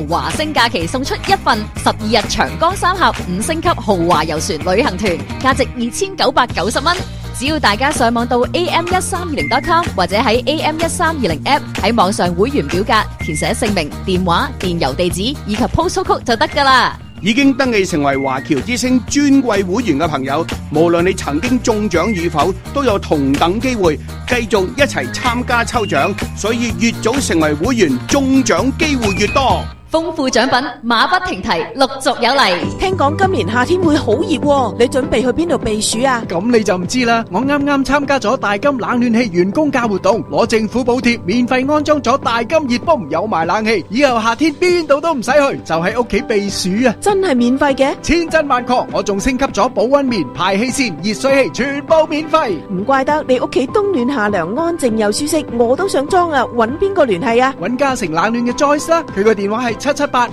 華星假期送出一份12日長江三峽5星級豪華遊船旅行團，價值2990蚊。只要大家上網到 am1320.com 或者喺 am1320 app 喺網上會員表格填寫姓名、電話、電郵地址以及 postal code 就得㗎啦。 已經登記成為華僑之星尊貴會員嘅朋友，無論你曾經中獎與否，都有同等機會繼續一齊參加抽獎，所以越早成為會員，中獎機會越多。 豐富獎品馬不停蹄，陸續有嚟。 聽講今年夏天會好熱喎，你準備去邊度避暑啊？ 咁你就唔知啦，我啱啱參加咗大金冷暖氣員工價活動，攞政府補貼，免費安裝咗大金熱泵，有埋冷氣，以後夏天邊度都唔使去，就喺屋企避暑啊！ 真係免費嘅？ 千真萬確，我仲升級咗保溫棉、排氣扇、熱水器，全部免費。 唔怪得你屋企冬暖夏涼，安靜又舒適，我都想裝啊！搵邊個聯繫啊？ 搵嘉誠冷暖嘅 Joyce 啦，佢個電話係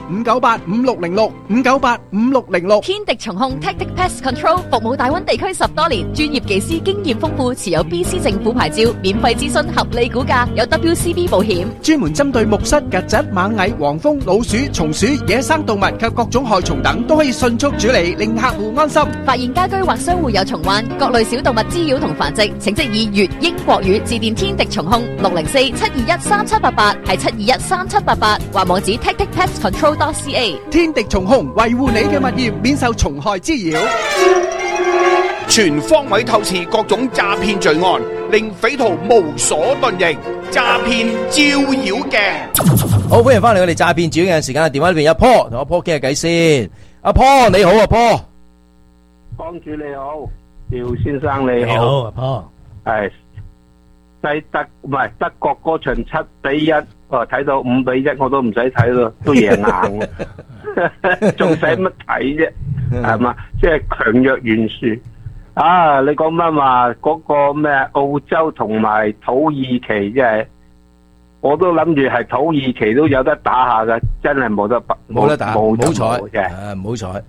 778-598-5606，598-5606。 天敵蟲控 Tactic Pest Control 服務大灣地區10多年，專業技師經驗豐富，持有 BC 政府牌照，免費諮詢合理估價，有 WCB 保險， 專門針對木虱、曱甴、螞蟻、黃蜂、老鼠、松鼠、野生動物及各種害蟲等，都可以迅速處理，令客戶安心。 發現家居或商戶有蟲患，各類小動物滋擾同繁殖，請即以粵英國語致電天敵蟲控604-721-3788，係721-3788，或網址 tacticpestcontrol.ca。 天敵蟲控維護你嘅物業免受蟲害滋擾， 全方位透視各種詐騙罪案，令匪徒無所遁形。詐騙照妖鏡。 好，歡迎翻嚟我哋詐騙照妖鏡時間嘅電話裏邊有阿 Paul， 同阿 Paul 傾下偈先。阿 Paul 你好，阿 Paul。 幫主你好，趙先生你好。 你好，阿 Paul。 係德國嗰場7-1，我睇到5-1，我都唔使睇咯，都贏硬，仲使乜睇啫？係嘛，即係強弱懸殊。啊，你講乜話嗰個咩澳洲同埋土耳其，即係我都諗住係土耳其都有得打下㗎，真係冇得打，冇彩嘅， 唔好彩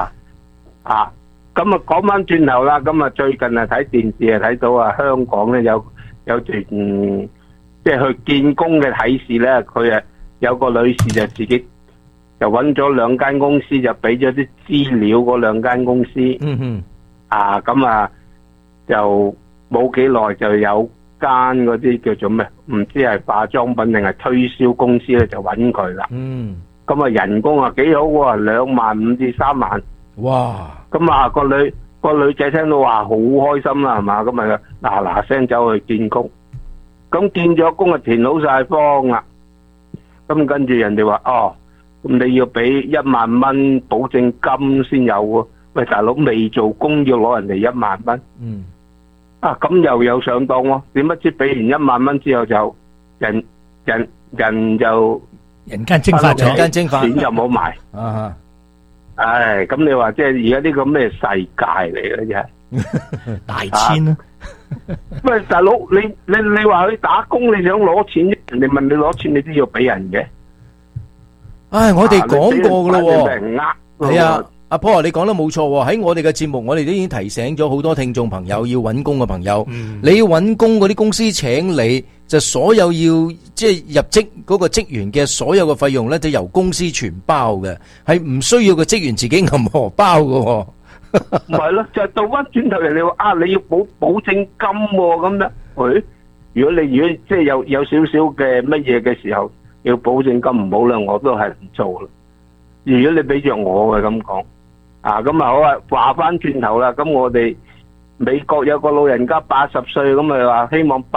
咁啊，講翻轉頭啦，咁啊最近啊睇電視啊睇到啊香港咧有段即係去見工嘅啟示咧，佢啊有個女士就自己就揾咗2間公司，就俾咗啲資料嗰2間公司。咁啊就冇幾耐就有間嗰啲叫做咩，唔知係化妝品定係推銷公司咧，就揾佢啦。咁啊人工啊幾好喎，25000至3萬。哇！咁啊個女仔聽到話好開心啦，係嘛？咁啊嗱聲走去見工。咁見咗工啊填好晒方啦。咁跟住人哋話咁你要俾1萬蚊保證金先有喎。喂，大佬未做工要攞人哋1萬蚊，咁又有上當喎？點不知俾完1萬蚊之後就人就人間蒸發咗， 錢就冇埋。咁你話即係而家呢個咩世界嚟嘅啫？ 大千啊！ 喂，大佬你話去打工，你想攞錢，人哋問你攞錢，你都要俾人嘅。 我哋講過噶咯，係啊。阿 Paul， 你講得冇錯喎！喺我哋嘅節目，我哋都已經提醒咗好多聽眾朋友要揾工嘅朋友，你要揾工嗰啲公司請你，就所有要即係入職嗰個職員嘅所有嘅費用咧，就由公司全包嘅，係唔需要個職員自己揞荷包嘅。 唔係咯，就係倒翻轉頭，人哋話你要保證金咁樣。如果即係有少少嘅乜嘢嘅時候，要保證金唔好啦，我都係唔做啦。如果你俾着我嘅咁講。咁啊好啊，話翻轉頭啦，咁我哋美國有個老人家80歲，咁咪話希望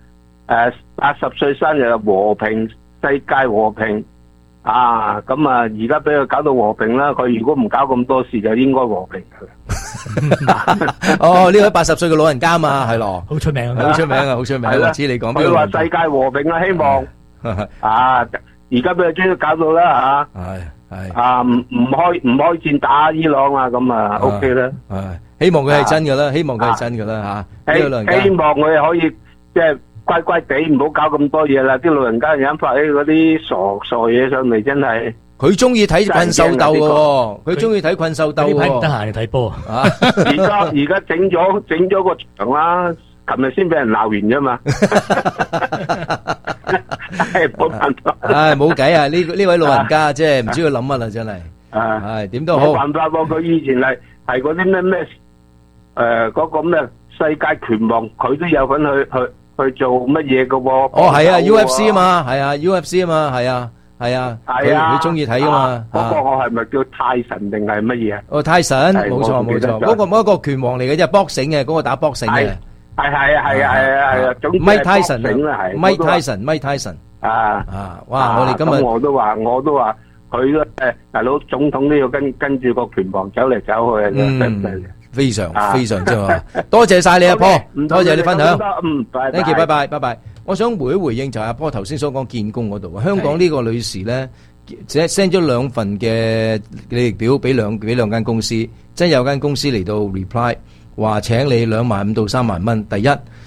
80歲生日和平，世界和平。咁啊而家俾佢搞到和平啦，佢如果唔搞咁多事就應該和平噶啦。 呢位80歲嘅老人家嘛，係咯， 好出名啊， 好出名啊，好出名。我知你講邊個？ 佢話世界和平啊，希望而家俾佢終於搞到啦唔開戰打伊朗啊，咁啊 OK 啦。 希望佢係真噶啦，希望佢係真噶啦吓。 希望佢可以即係乖乖地，唔好搞咁多嘢啦。啲老人家引發起嗰啲傻嘢上嚟，真係。 佢中意睇困獸鬥嘅，佢中意睇困獸鬥。 呢排唔得閒睇波啊！ 而家整咗個場啦，琴日先俾人鬧完啫嘛。 係冇辦法。 唉，冇計啊！呢位老人家即係唔知佢諗乜啦，真係。係點都好。 冇辦法喎，佢以前係嗰啲咩嗰個咩世界拳王，佢都有份去做乜嘢噶喎？ 哦，係啊 ，UFC 啊嘛，係啊 ，UFC 啊嘛，係啊。係啊，佢中意睇噶嘛？ 嗰個我係咪叫泰神定係乜嘢啊？ 哦，泰神，冇錯冇錯，嗰個拳王嚟嘅啫，boxing嘅，嗰個打 boxing嘅。係啊，Mike Tyson。哇！我哋今日我都話佢大佬總統都要跟住個拳王走嚟走去啊！ 非常之好，多謝晒你阿波，多謝你分享。Thank you，拜拜。我想回應就係阿波頭先所講建工嗰度，香港呢個女士咧 send 咗2份嘅履歷表俾兩間公司，即係有間公司嚟到 reply 話請你25,000到30,000蚊。第一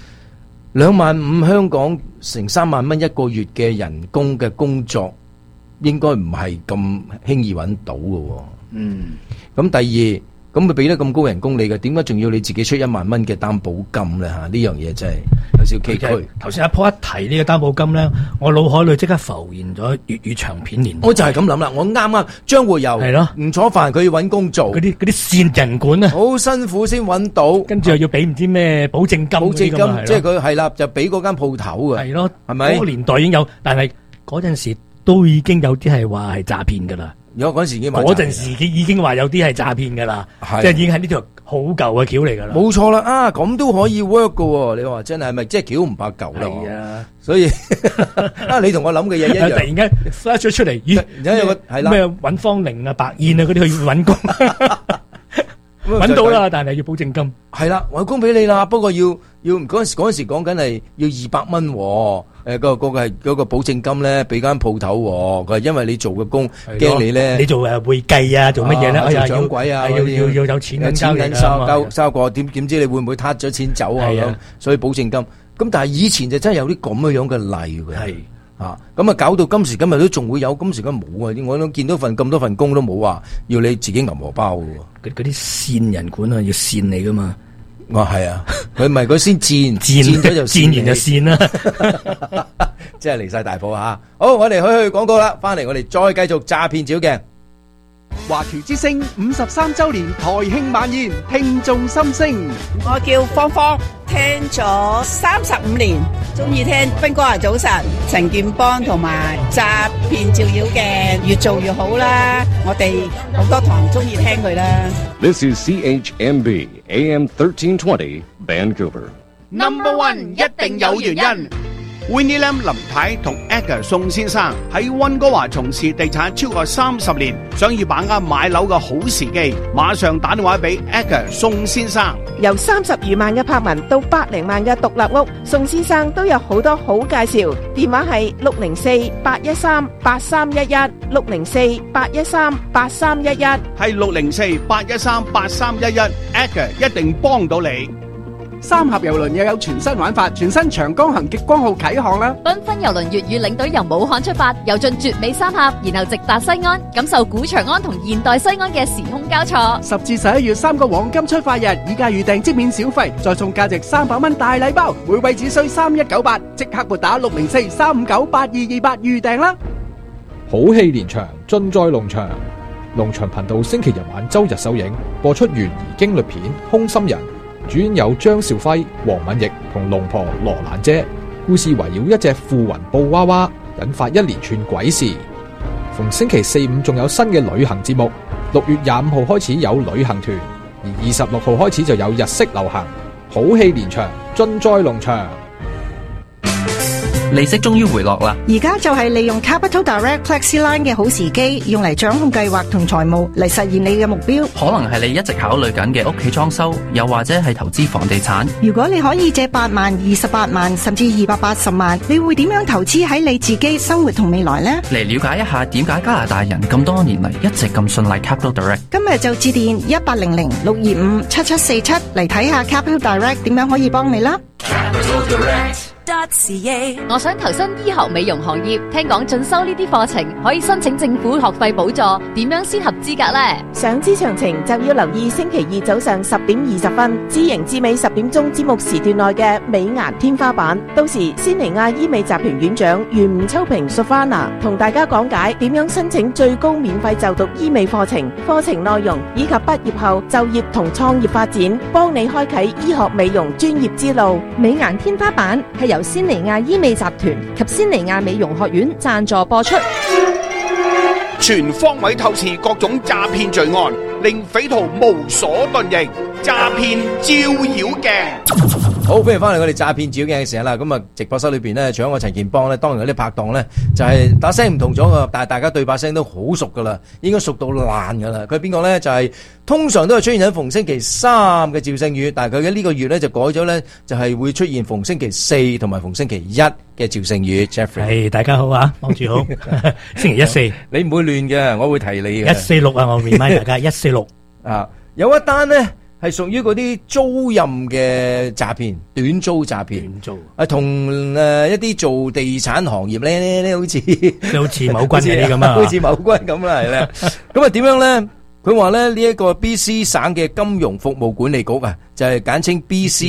，25,000香港成3萬蚊一個月嘅人工嘅工作，應該唔係咁輕易揾到嘅。咁第二。咁咪俾得咁高人工你嘅，點解仲要你自己出1萬蚊嘅擔保金咧？呢樣嘢真係有少崎嶇。 頭先阿波一提呢個擔保金咧，我腦海裏即刻浮現咗粵語長片年代。 我就係咁諗啦，我啱張活游係咯，吳楚帆佢要揾工做， 嗰啲線人管啊， 好辛苦先揾到， 跟住又要俾唔知咩保證金， 即係佢係啦，就俾嗰間鋪頭嘅。係咯， 係咪？ 嗰個年代已經有，但係嗰陣時都已經有啲係話係詐騙噶啦。 嗰陣時已經話有啲係詐騙噶啦，即係已經係呢條好舊嘅橋嚟噶啦。冇錯啦，咁都可以 work 噶喎。你話真係咪即係橋唔怕舊啦？係啊，所以你同我諗嘅嘢一樣。 突然間 flash 咗出嚟，咦？而家有個係啦，咩尹芳玲啊、白燕啊嗰啲去揾工，揾到啦，但係要保證金。係啦，揾工俾你啦，不過要嗰陣時講緊係要200蚊喎。嗰個保證金咧，俾間鋪頭，佢係因為你做嘅工，驚你咧， 你做會計啊，做乜嘢咧？ 做掌櫃啊， 要有錢收過，點知你會唔會撻咗錢走啊？所以保證金。咁但係以前就真係有啲咁樣嘅例嘅，係咁啊，搞到今時今日都仲會有，今時今日冇啊！我都見到咁多份工都冇話要你自己揞荷包嘅。 嗰啲線人管啊，要線你噶嘛。 係啊，佢唔係佢先賤咗就賤完就線啦， 真係離晒大譜吓。好，我哋去廣告啦，翻嚟我哋再繼續詐騙照鏡。 華僑之聲53周年台慶晚宴，聽眾心聲。 我叫芳芳，聽咗35年，中意聽斌哥啊早晨，陳建邦同埋詐騙照妖鏡，越做越好啦。我哋好多堂中意聽佢啦。 This is CHMB AM 1320 Vancouver. Number one 一定有原因。Winnie Lam 林太同 Edgar 宋先生喺溫哥華從事地產超過30年，想要把握買樓嘅好時機，馬上打電話俾 Edgar 宋先生。 由30餘萬嘅柏文到100零萬嘅獨立屋，宋先生都有好多好介紹。電話係604-813-8311 604-813-8311， 係604-813-8311 Edgar 一定幫到你。 三峽郵輪又有全新玩法，全新長江行極光號啟航啦！ 繽紛郵輪粵語領隊由武漢出發，遊進絕美三峽，然後直達西安，感受古長安同現代西安嘅時空交錯。 10至11月3個黃金出發日，以價預訂即免小費，再送價值300蚊大禮包，每位只需3198，即刻撥打604-359-8228預訂啦！ 好戲連場，盡在龍翔。龍翔頻道星期日晚周日首映，播出懸疑驚慄片《空心人》。主演有張兆輝、黃敏奕同龍婆羅蘭姐，故事圍繞一隻附雲布娃娃，引發一連串鬼事。逢星期4、5仲有新嘅旅行節目。6月25號開始有旅行團，而26號開始就有日式流行。好戲連場，盡在龍翔。 利息終於回落啦！ 而家就係利用 Capital Direct Flexiline 嘅好時機，用嚟掌控計劃同財務，嚟實現你嘅目標。 可能係你一直考慮緊嘅屋企裝修，又或者係投資房地產。 如果你可以借8萬、28萬，甚至280萬，你會點樣投資喺你自己生活同未來呢？ 嚟了解一下點解加拿大人咁多年嚟一直咁信賴 Capital Direct。 今日就致電1800-625-7747嚟睇下 Capital Direct 點樣可以幫你啦。Capital Direct 我想投身醫學美容行業，聽講進修呢啲課程可以申請政府學費補助，點樣先合資格呢？ 想知詳情就要留意星期二早上10點20分，知盈知美10點鐘節目時段內嘅美顏天花板。到時仙尼亞醫美集團院長袁吳秋平 Sofana 同大家講解點樣申請最高免費就讀醫美課程、課程內容以及畢業後就業同創業發展，幫你開啟醫學美容專業之路。 美顏天花板係由仙尼亞醫美集團及仙尼亞美容學院贊助播出， 全方位透視各種詐騙罪案，令匪徒無所遁形。詐騙照妖鏡。 好，歡迎翻嚟我哋詐騙照妖鏡嘅時候啦。咁啊，直播室裏邊咧，除咗我陳健邦咧，當然有啲拍檔咧，就係打聲唔同咗噶，但係大家對把聲都好熟噶啦，應該熟到爛噶啦。佢係邊個咧？就係通常都係出現喺逢星期三嘅趙聖宇，但係佢嘅呢個月咧就改咗咧，就係會出現逢星期四同埋逢星期一嘅趙聖宇 Jeffrey。 大家好啊，幫住好。星期一四， 你唔會亂嘅，我會提你嘅。 146啊，我 remind 大家146 啊，有一單咧。係屬於嗰啲租賃嘅詐騙，短租詐騙，同一啲做地產行業咧，好似某君嗰啲咁啊，好似某君咁啦，係咧。咁啊，點樣咧？佢話咧呢一個 BC 省嘅金融服務管理局啊，就係簡稱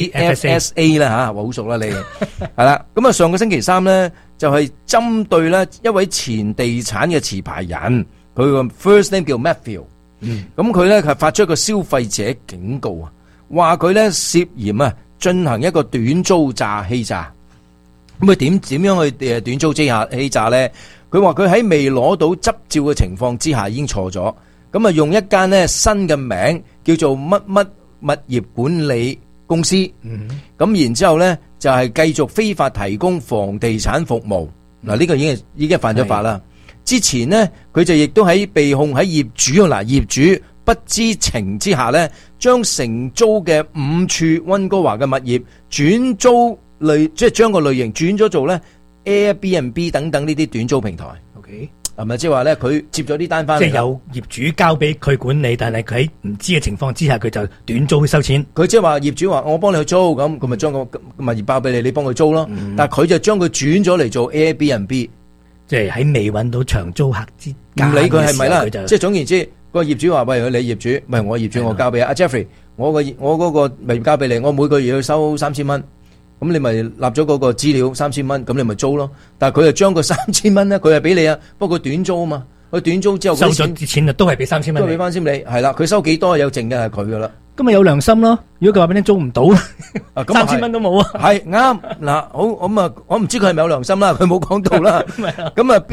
BCFSA 啦吓，好熟啦你係啦。咁啊，上個星期三咧就係針對咧一位前地產嘅持牌人，佢個 first name 叫 Matthew。咁佢咧係發出一個消費者警告啊，話佢咧涉嫌啊進行一個短租欺詐。咁佢點樣去短租欺詐咧？佢話佢喺未攞到執照嘅情況之下已經錯咗，咁啊用一間咧新嘅名叫做乜乜物業管理公司，咁然之後咧就係繼續非法提供房地產服務。嗱，呢個已經犯咗法啦。之前呢，佢就亦都喺被控喺業主不知情之下呢，將承租嘅5處溫哥華嘅物業轉租即係將個類型轉咗做呢 Airbnb 等等呢啲短租平台。OK， 係咪即係話呢？佢接咗啲單翻嚟，即係有業主交俾佢管理，但係佢喺唔知嘅情況之下，佢就短租去收錢。 佢即係話業主話我幫你去租，咁佢咪將個物業包俾你，你幫佢租咯。但係佢就將佢轉咗嚟做 Airbnb。 即係喺未揾到長租客之間， 唔理佢係咪啦，即係總言之，個業主話喂，你業主，唔係我業主，我交俾阿 Jeffrey，我嗰個物業交俾你，我每個月要收3000蚊，咁你咪立咗嗰個資料3000蚊，咁你咪租咯。但係佢就將個3000蚊咧，佢係俾你啊，不過佢短租啊嘛，佢短租之後收咗啲錢啊，都係俾3000蚊， 都俾翻先你，係啦，佢收幾多有剩嘅係佢噶啦。 咁咪有良心咯？如果佢話俾你租唔到，3000蚊都冇啊。 係啱嗱，好咁啊，我唔知佢係咪有良心啦，佢冇講到啦。咁啊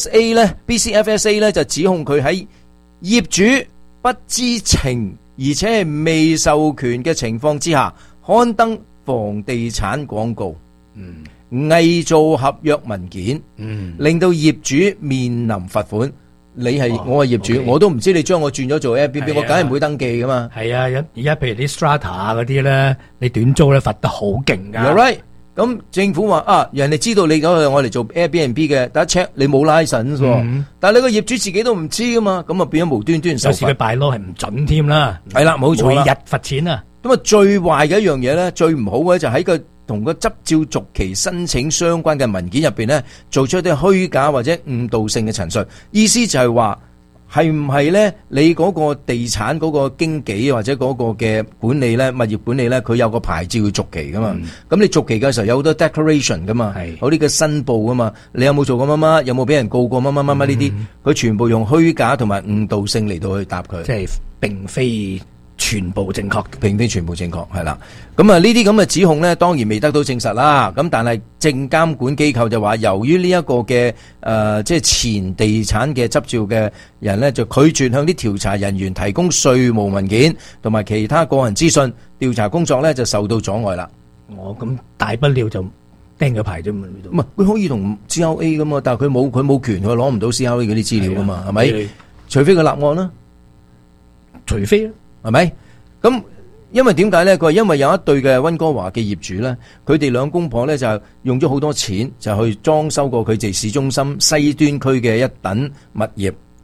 ，BCFSA 咧就指控佢喺業主不知情而且係未授權嘅情況之下，刊登房地產廣告，偽造合約文件，令到業主面臨罰款。你係我係業主，我都唔知你將我轉咗做 Airbnb，我梗係唔會登記噶嘛。 係啊，而家譬如啲 Strata 嗰啲咧，你短租咧罰得好勁噶。 You're right，咁政府話啊，人哋知道你嗰個我嚟做 Airbnb 嘅，第一 check 你冇 license，但係你個業主自己都唔知噶嘛，咁啊變咗無端端受罰。有時佢bylaw係唔準添啦。係啦，冇錯啦，每日罰錢啊。咁啊，最壞嘅一樣嘢咧，最唔好嘅就喺個同個執照續期申請相關嘅文件入邊咧，做出一啲虛假或者誤導性嘅陳述，意思就係話係唔係咧？你嗰個地產嗰個經紀或者嗰個嘅管理咧，物業管理咧，佢有個牌照要續期噶嘛？咁你續期嘅時候有好多 declaration 噶嘛，有呢個申報噶嘛？你有冇做過乜乜？有冇俾人告過乜乜乜乜呢啲？佢全部用虛假同埋誤導性嚟到去答佢，即係並非全部正確，並非全部正確，係啦。咁啊，呢啲咁嘅指控呢，當然未得到證實啦。咁但係證監管機構就話，由於呢一個嘅即係前地產嘅執照嘅人呢，就拒絕向啲調查人員提供稅務文件同埋其他個人資訊，調查工作呢就受到阻礙啦。咁大不了就釘咗牌啫嘛。唔係，佢可以同 CRA 噶嘛，但係佢冇權，佢攞唔到 CRA 嗰啲資料噶嘛，係咪？除非佢立案啦，除非啦。係咪？咁因為點解咧？佢話因為有一對嘅溫哥華嘅業主咧，佢哋兩公婆咧就用咗好多錢，就去裝修過佢哋市中心西端區嘅一等物業。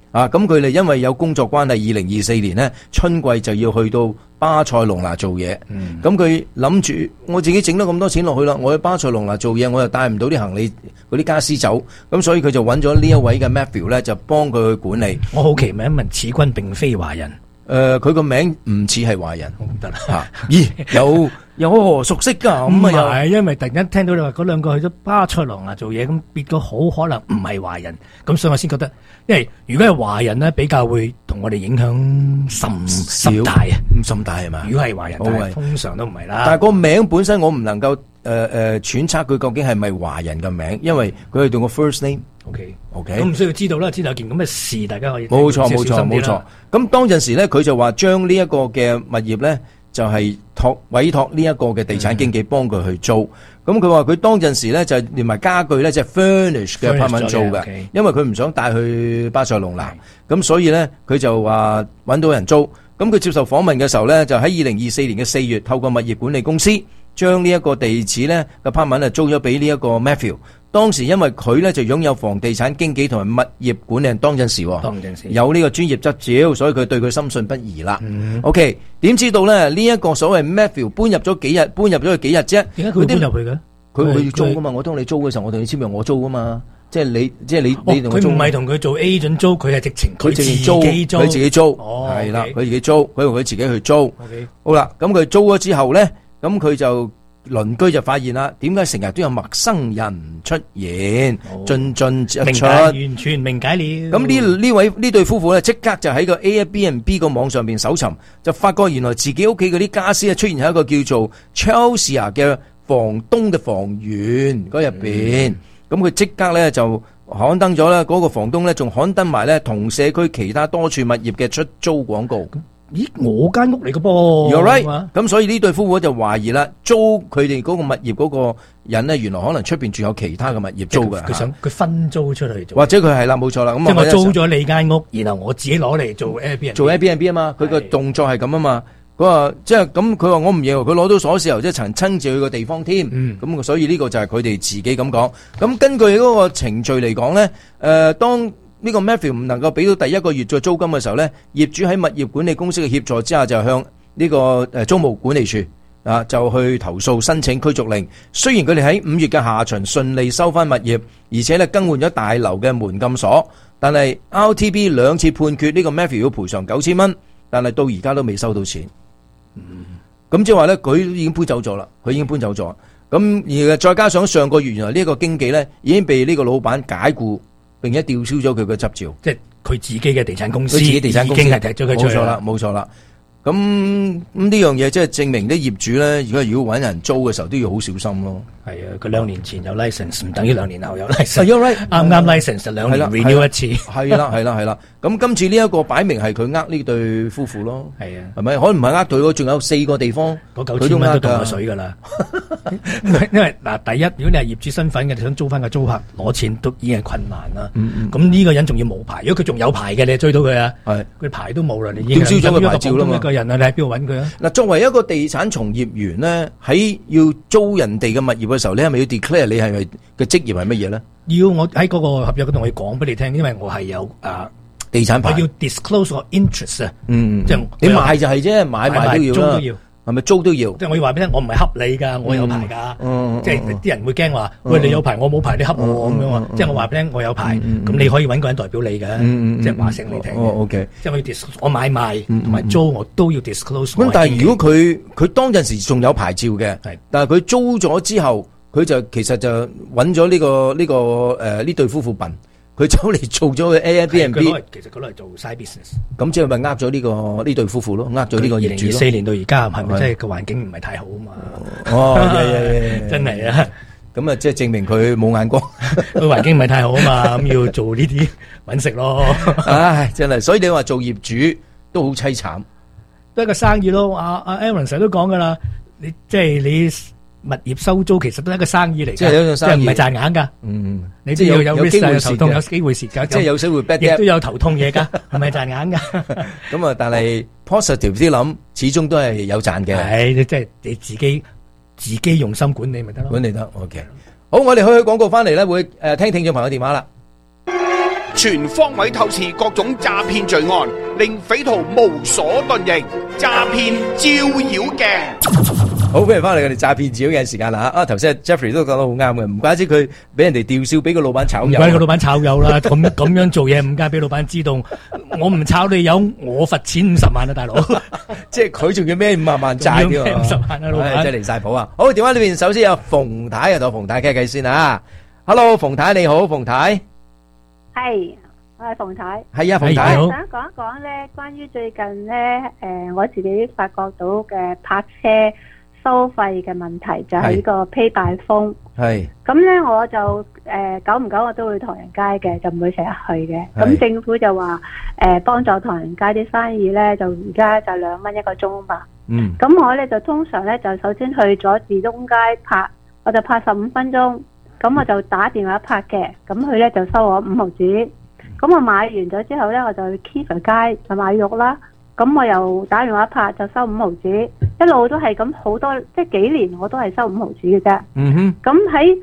咁佢哋因為有工作關係，2024年呢春季就要去到巴塞隆拿做嘢。咁佢諗住我自己整咗咁多錢落去啦，我去巴塞隆拿做嘢，我又帶唔到啲行李嗰啲家私走，咁所以佢就揾咗呢一位嘅 Matthew 咧，就幫佢去管理。 我好奇問一問，此君並非華人？ 佢個名唔似係華人，得啦。咦，有何熟悉噶？咁又係，因為突然間聽到你話嗰兩個去咗巴塞隆拿做嘢，咁別個好可能唔係華人，咁所以我先覺得，因為如果係華人咧，比較會同我哋影響甚大啊， 甚大係嘛？ 如果係華人，但係通常都唔係啦。 但係個名本身我唔能夠揣測佢究竟係咪華人嘅名，因為佢係用個 first name。OK， 咁唔需要知道啦，知道有件咁嘅事，大家可以冇錯。咁當陣時咧，佢就話將呢一個嘅物業咧，就係委託呢一個嘅地產經紀幫佢去租。咁佢話佢當陣時咧就連埋家具咧，即係 furnish 嘅 apartment 租嘅，因為佢唔想帶去巴塞隆拿，咁所以咧佢就話揾到人租。咁佢接受訪問嘅時候咧，就喺2024年嘅4月，透過物業管理公司將呢一個地址咧嘅 apartment 租咗俾呢一個 Matthew。當時因為佢咧就擁有房地產經紀同埋物業管理人，當陣時有呢個專業執照，所以佢對佢深信不疑啦。OK， 點知道咧呢一個所謂 Matthew 搬入咗去幾日啫？ 點解佢搬入去嘅？ 佢要租噶嘛？我當你租嘅時候，我同你簽約，我租噶嘛。即係你同佢租。 佢唔係同佢做 agent 租，佢係直情佢自己租。 佢自己租。係啦，佢自己租，佢同佢自己去租。好啦，咁佢租咗之後咧，咁佢就。鄰居就發現啦，點解成日都有陌生人出現，進出？ 完全明解了。 咁呢對夫婦咧，即刻就喺個 Airbnb 個網上邊搜尋，就發覺原來自己屋企嗰啲家私出現喺一個叫做 Chelsea 嘅房東嘅房源嗰入邊。咁佢即刻咧就刊登咗咧，嗰個房東咧仲刊登埋咧同社區其他多處物業嘅出租廣告。 咦，我間屋嚟嘅噃 ，You're right。咁所以呢對夫婦就懷疑啦，租佢哋嗰個物業嗰個人咧，原來可能出邊仲有其他嘅物業租嘅。 佢想佢分租出去做， 或者佢係啦，冇錯啦。咁即係我租咗你間屋，然後我自己攞嚟做 Airbnb。 做 Airbnb 啊嘛，佢個動作係咁啊嘛。佢話即係咁，佢話我唔認為佢攞到鎖匙後，即係曾親自去個地方添。咁所以呢個就係佢哋自己咁講。咁根據嗰個程序嚟講咧，當呢個 Matthew 唔能夠俾到第一個月再租金嘅時候咧，業主喺物業管理公司嘅協助之下，就向呢個租務管理處就去投訴申請驅逐令。雖然佢哋喺5月嘅下旬順利收翻物業，而且咧更換咗大樓嘅門禁鎖，但係 RTB 2次判決呢個 Matthew 要賠償9000蚊，但係到而家都未收到錢。咁即係話咧，佢已經搬走咗啦，咁而再加上上個月原來呢個經紀咧已經被呢個老闆解僱，並且吊銷咗佢嘅執照， 即係佢自己嘅地產公司， 佢自己地產公司已經係踢咗佢出去啦。 冇錯啦。咁呢樣嘢即係證明啲業主咧，如果揾人租嘅時候都要好小心咯。 係啊，佢2年前有 license， 唔等於2年後有 license。啱 license 2年 renew 一次。 係啦。咁今次呢一個擺明係佢呢對夫婦咯。 係啊， 係咪？可能唔係佢，仲有4個地方， 嗰9000蚊都凍過水噶啦。因為嗱，第一，如果你係業主身份嘅，你想租翻個租客攞錢都已經係困難啦。咁呢個人仲要冇牌，如果佢仲有牌嘅，你追到佢啊？係，佢牌都冇啦，你已經吊銷咗個牌照啦嘛。一個人啊，你喺邊度揾佢啊？ 嗱，作為一個地產從業員咧，喺要租人哋嘅物業嘅時候，你係咪要 declare 你係咪嘅職業係乜嘢咧？ 要我喺嗰個合約嗰度，我要講俾你聽，因為我係有地產牌， 我要 disclose 個 interest 啊。 即係你賣就係啫，買賣都要啦，租都要。係咪租都要？ 即係我要話俾你聽，我唔係恰你㗎，我有牌㗎。即係啲人會驚話，喂，你有牌，我冇牌，你恰我咁樣啊？即係我話俾你聽，我有牌，咁你可以揾個人代表你嘅，即係話聲你聽。 OK。 即係我要 disclose，我買賣同埋租我都要 disclose。 咁但係如果佢當陣時仲有牌照嘅，但係佢租咗之後，佢就其實就揾咗呢對夫婦笨。佢走嚟做咗個 Airbnb， 其實佢攞嚟做 side business。 咁即係咪呃咗呢對夫婦咯？呃咗呢個業主咯。 2024年到而家係咪即係個環境唔係太好啊嘛？真係啊！ 咁啊，即係證明佢冇眼光， 個環境唔係太好啊嘛，咁要做呢啲搵食咯。 唉，真係，所以你話做業主都好凄慘， 都係個生意咯。阿 Aaron 成日都講噶啦，你即係你。物業收租其實都係一個生意嚟嘅，即係唔係賺硬噶。你都要有 risk，有頭痛，有機會蝕噶，即係有機會 bad，亦都有頭痛嘢噶，係咪賺硬噶？ 咁啊，但係 positive 啲諗，始終都係有賺嘅。 係，即係你自己用心管理咪得咯。 管理得 OK。好，我哋去廣告翻嚟咧，會聽聽眾朋友電話啦。 全方位透視各種詐騙罪案，令匪徒無所遁形。詐騙照妖鏡。 好，歡迎翻嚟我哋詐騙照妖鏡時間啦！頭先 Jeffrey 都講得好啱嘅，唔怪之佢俾人哋吊銷，俾個老闆炒魷。 唔怪個老闆炒魷啦，咁樣做嘢唔該俾老闆知道，我唔炒你魷，我罰錢50萬啊，大佬！ 即係佢仲要孭50萬債嘅喎 ，50萬啊，老闆！ 真係離晒譜啊！好，電話裏邊首先有馮太啊，同馮太傾偈先啊。Hello， 馮太你好，馮太。 係，我係馮太。 係啊，馮太。 我想講一講咧，關於最近咧，我自己發覺到嘅泊車收費嘅問題，就係呢個 Pay by Phone。係。咁咧，我就久唔久我都會唐人街嘅，就唔會成日去嘅。咁政府就話幫助唐人街啲生意咧，就而家就2蚊一個鐘嘛。嗯。咁我咧就通常咧就首先去咗士東街泊，我就泊15分鐘。咁我就打電話拍嘅，咁佢咧就收我5毫子。咁我買完咗之後咧，我就去 Kiva 街就買肉啦。咁我又打電話拍就收5毫子，一路都係咁好多，即係幾年我都係收5毫子嘅啫。嗯哼。咁喺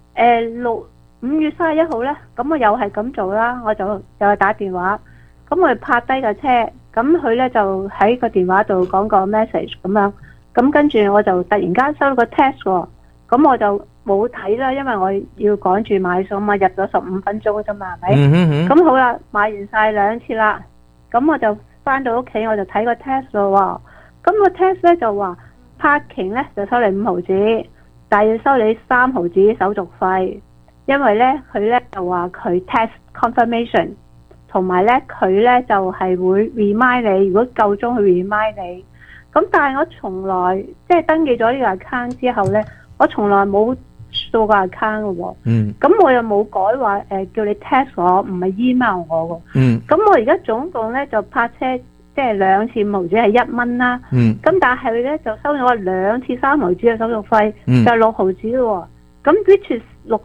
5月31號咧，咁我又係咁做啦，我就又係打電話，咁我拍低架車，咁佢咧就喺個電話度講個 message 咁樣，咁跟住我就突然間收到個 text 喎，咁我就冇睇啦，因為我要趕住買餸嘛，入咗15分鐘啫嘛，係咪？咁好啦，買完晒2次啦，咁我就翻到屋企，我就睇個 test 咯喎。咁個 test 咧就話 parking 咧就收你5毫子，但係要收你3毫子手續費，因為咧佢咧就話佢 test confirmation， 同埋咧佢咧就係會 remind 你，如果夠鐘去 remind 你。咁但係我從來即係登記咗呢個 account 之後咧，我從來冇掃個 account 嘅喎，咁我又冇改話叫你 test 我，唔係 email 我喎，咁我而家總共咧就泊車即係2次5毫子係1蚊啦，咁但係咧就收咗我2次3毫子嘅手續費，就係6毫子咯喎，咁 which is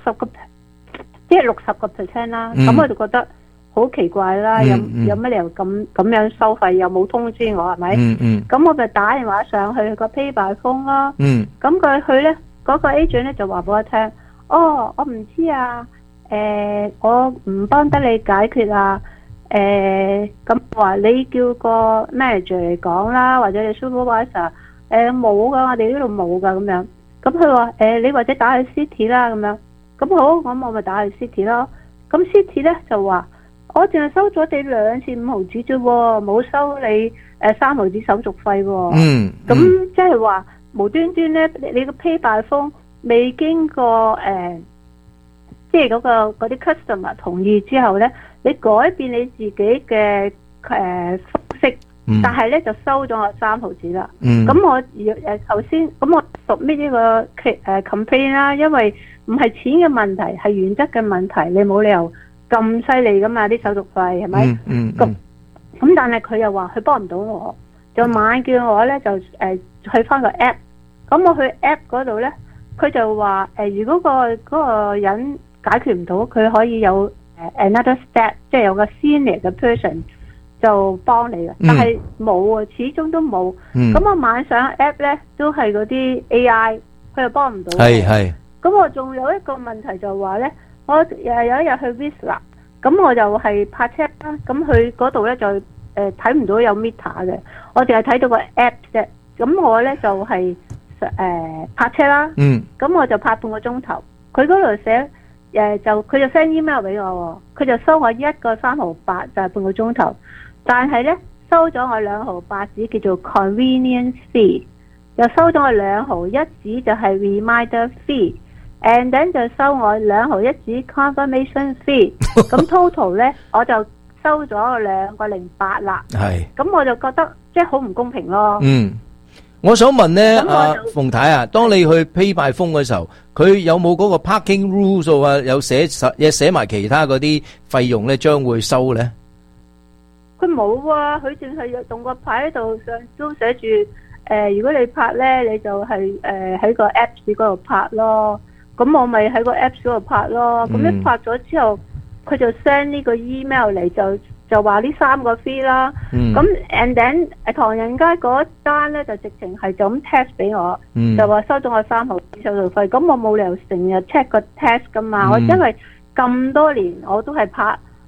60% 啦，咁我就覺得好奇怪啦，有乜理由咁樣收費又冇通知我係咪？咁我就打電話上去個 Pay by Phone 啦，咁佢咧。嗰個 agent 咧就話俾我聽，我唔知啊，我唔幫得你解決啊，咁話你叫個 manager 嚟講啦，或者你 supervisor，冇噶，我哋呢度冇噶咁樣。咁佢話你或者打去 city 啦咁樣。咁好，咁我咪打去 city 咯。咁 city 咧就話我淨係收咗你2次5毫子啫喎，冇收你3毫子手續費喎。咁即係話。無端端咧，你個 Pay by Phone未經過即係嗰啲 customer 同意之後咧，你改變你自己嘅方式，但係咧就收咗我3毫子啦。咁我頭先咁我submit呢個complaint 啦，因為唔係錢嘅問題，係原則嘅問題，你冇理由咁犀利噶嘛啲手續費係咪？咁但係佢又話佢幫唔到我，就猛叫我咧就去翻個 app， 咁我去 app 嗰度咧，佢就話如果嗰個人解決唔到，佢可以有another step， 即係有個 senior 嘅 person 就幫你嘅，但係冇啊，始終都冇。咁我晚上 app 咧都係嗰啲 AI， 佢又幫唔到。係。咁我仲有一個問題就話咧，我有一日去 Whistler， 咁我就係泊車啦，咁去嗰度咧就睇唔到有 meter 嘅，我淨係睇到個 app 啫。咁我咧就係泊車啦，咁我就泊半個鐘頭。佢嗰度寫就佢就 send email 俾我，佢就收我1個3毫8，就係半個鐘頭。但係咧收咗我2毫8紙叫做 convenience fee， 又收咗我2毫1紙就係 reminder fee，and then 就收我2毫1紙 confirmation fee。咁 total 咧我就收咗2個08啦。係。咁我就覺得即係好唔公平咯。 我想問咧，阿馮太啊，當你去 Pay by Phone 嘅時候，佢有冇嗰個 parking rules 啊？有寫埋其他嗰啲費用咧，將會收咧？ 佢冇啊，佢淨係動個牌喺度，上都寫住如果你泊咧，你就係喺個 Apps 嗰度泊咯。咁我咪喺個 Apps 嗰度泊咯。咁一泊咗之後，佢就 send 呢個 email 嚟就話呢3個 fee 啦，咁 and then 唐人街嗰單咧就直情係就咁 test 俾我，就話收咗我3毫紙手續費，咁我冇理由成日 check 個 test 噶嘛，我因為咁多年我都係泊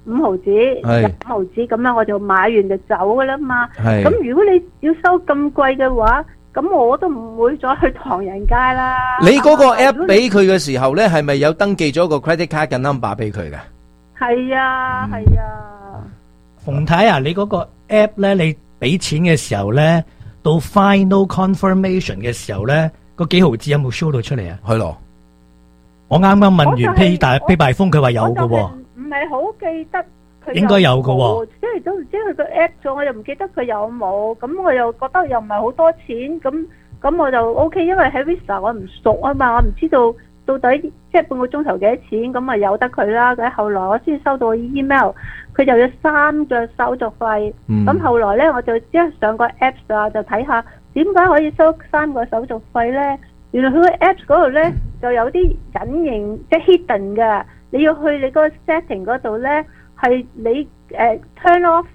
5毫子，入5毫子咁樣，我就買完就走噶啦嘛。咁如果你要收咁貴嘅話，咁我都唔會再去唐人街啦。 你嗰個 app 俾佢嘅時候咧，係咪有登記咗個 credit card 嘅 number 俾佢嘅？ 係啊，係啊。 馮太啊，你嗰個 app 咧，你俾錢嘅時候咧，到 final confirmation 嘅時候咧，個幾毫子有冇 show 到出嚟啊？ 係咯。我啱啱問完 pay by phone，佢話有嘅喎。 唔係好記得佢應該有嘅喎。 即係都唔知佢個 app 咗，我又唔記得佢有冇。咁我又覺得又唔係好多錢，咁我就 OK，因為喺 Visa 我唔熟啊嘛，我唔知道到底即係半個鐘頭幾多錢，咁咪由得佢啦。咁後來我先收到 email， 佢就要3個手續費。咁後來咧我就即係上個 apps 啊，就睇下點解可以收3個手續費咧？原來佢個 apps 嗰度咧就有啲隱形即係 hidden 嘅，你要去你嗰個 setting 嗰度咧，係你turn off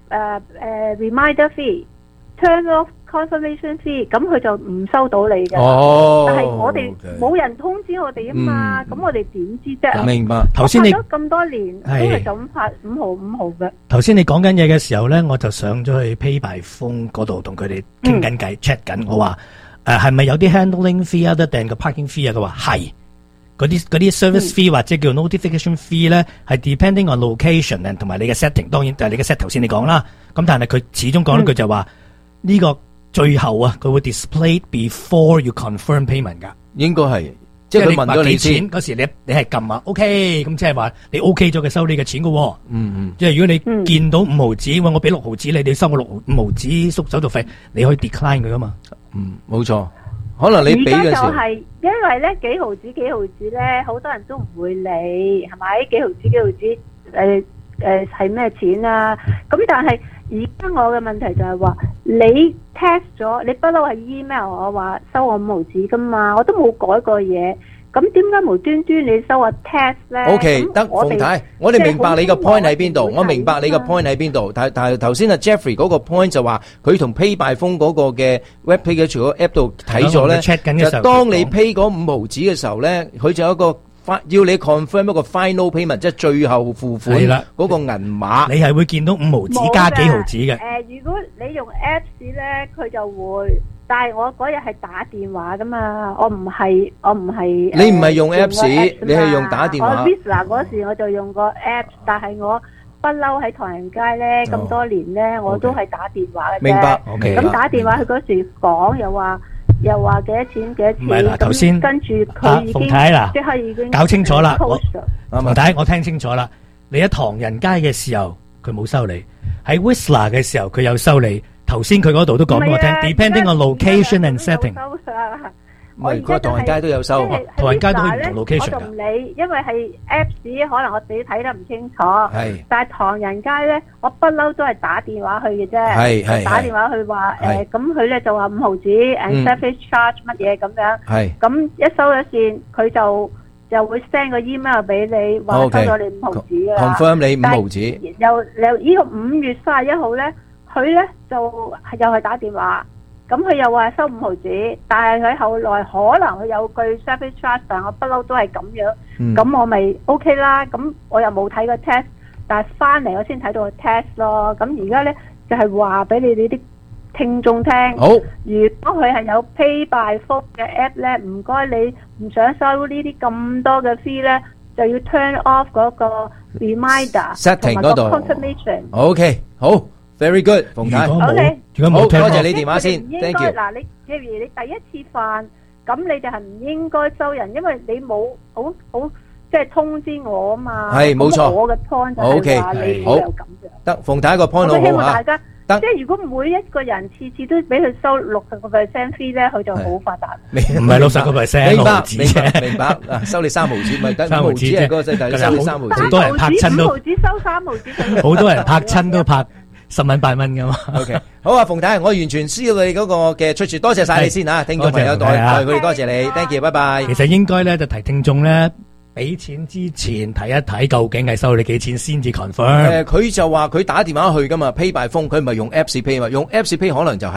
reminder fee，turn off confirmation fee， 咁佢就唔收到你嘅。但係我哋冇人通知我哋啊嘛，咁我哋點知啫？ 明白。頭先你拍咗咁多年都係就咁拍5毫嘅。 頭先你講緊嘢嘅時候咧，我就上咗去 Pay by Phone 嗰度同佢哋傾緊偈 check 緊，我話係咪有啲 handling fee other than 個 parking fee 啊？佢話係。嗰啲 service fee 或者叫 notification fee 咧，係 depending on location 同埋你嘅 setting， 當然就係你嘅 set 頭先你講啦。咁但係佢始終講一句就話呢個最後啊，佢會 display before you confirm payment 㗎。應該係，即係佢問咗你錢嗰時，你係撳啊 OK，咁即係話你 OK 咗佢收你嘅錢㗎喎。即係如果你見到5毫子，喂我俾6毫子你收我5毫子縮手續費，你可以 decline 佢㗎嘛。冇錯。可能你俾嘅時候，而家就係因為咧幾毫子咧，好多人都唔會理，係咪？幾毫子係咩錢啊？咁但係而家我嘅問題就係話，你 test 咗，你不嬲係 email 我話收我5毫子噶嘛，我都冇改過嘢。咁點解無端端你收我 test 咧 ？OK， 得馮太，我哋明白你個 point 喺邊度，我明白你個 point 喺邊度。但係頭先阿 Jeffrey 嗰個 point 就話，佢同 Pay by Phone 嗰個嘅 web page 除咗 app 度睇咗咧，就當你 pay 嗰5毫子嘅時候咧，佢就有一個要你 confirm 一個 final payment， 即係最後付款嗰個銀碼，你係會見到5毫子加幾毫子嘅。 如果你用 apps 咧，佢就會。但係我嗰日係打電話噶嘛，我唔係。你唔係用 apps， 你係用打電話。我 Visa 嗰時我就用個 apps， 但係我不嬲喺唐人街咧咁多年咧，我都係打電話嘅啫。明白。咁打電話佢嗰時講又話幾多錢。唔係啦，頭先跟住佢已經即刻已經搞清楚啦。馮太，我聽清楚啦。你喺唐人街嘅時候佢冇收你，喺 Whistler 嘅時候佢有收你。頭先佢嗰度都講俾我聽 ，depending on location and setting。唔係，佢唐人街都有收，唐人街都可以唔同 location 㗎。我就唔理，因為係 Apps 可能我自己睇得唔清楚。係。但係唐人街咧，我不嬲都係打電話去嘅啫。係。打電話去話咁佢咧就話5毫子 and service charge 乜嘢咁樣。係。咁一收咗線，佢就會 send 個 email 俾你，話收咗你5毫子㗎啦。confirm 你5毫子。又呢個5月31號咧。佢咧就又係打電話，咁佢又話收5毫子，但係佢後來可能佢有句 service charge， 但我不嬲都係咁樣，咁我咪 OK 啦，咁我又冇睇個 test， 但係翻嚟我先睇到個 test 咯，咁而家咧就係話俾你哋啲聽眾聽，好，如果佢係有 Pay by Phone 嘅 app 咧，唔該你唔想收呢啲咁多嘅 fee 咧，就要 turn off 嗰個 reminder setting 嗰度 confirmation。OK， 好。Very good， 馮太，好，多謝你電話先 ，thank you。 嗱，你譬如你第一次犯，咁你就係唔應該收人，因為你冇好即係通知我啊嘛。係，冇錯。我嘅 point 就係話你又咁樣。 得，馮太一個 point 好希望大家，即係如果每一個人次次都俾佢收60% fee 咧，佢就好發達。 唔係60%， 明白。收你3毫子，咪得5毫子係嗰個世界，收你3毫子。 好多人拍親都，5 毫子收3毫子。 好多人拍親都拍。10蚊8蚊噶嘛 ？OK， 好啊，馮太，我完全知道你嗰個嘅出處，多謝晒你先啊，聽眾朋友代佢哋多謝你 ，thank you，拜拜。 其實應該咧就提聽眾咧，俾錢之前睇一睇究竟係收你幾錢先至 confirm。 佢就話佢打電話去噶嘛 ，Pay by Phone， 佢唔係用 Apps Pay 嘛，用 Apps Pay 可能就係